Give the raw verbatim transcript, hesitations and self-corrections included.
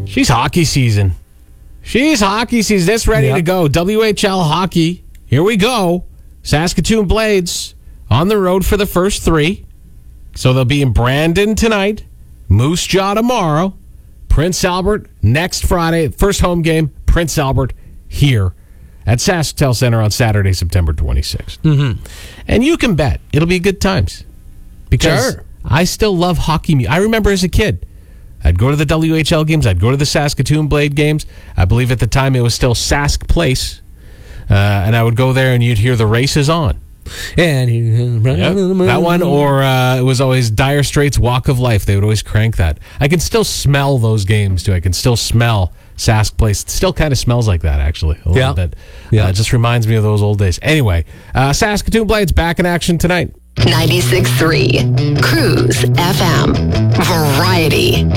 She's hockey season. She's hockey season. It's ready Yep. to go. W H L hockey. Here we go. Saskatoon Blades on the road for the first three. So they'll be in Brandon tonight, Moose Jaw tomorrow, Prince Albert next Friday. First home game, Prince Albert here at SaskTel Center on Saturday, September twenty-sixth. Mm-hmm. And you can bet it'll be good times. Because Sure. I still love hockey. mu- I remember as a kid, I'd go to the W H L games. I'd go to the Saskatoon Blade games. I believe at the time it was still Sask Place. Uh, and I would go there and you'd hear the races on. And he, Yep. That one, or uh, it was always Dire Straits' Walk of Life. They would always crank that. I can still smell those games, too. I can still smell Sask Place. It still kind of smells like that, actually, a little Yeah. bit. Yeah. Uh, it just reminds me of those old days. Anyway, uh, Saskatoon Blades back in action tonight. ninety-six point three Cruise F M. Variety.